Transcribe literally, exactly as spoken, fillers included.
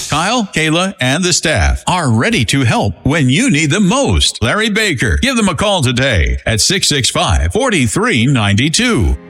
Kyle, Kayla, and the staff are ready to help when you need them most. Larry Baker. Give them a call today at six six five, four three nine two.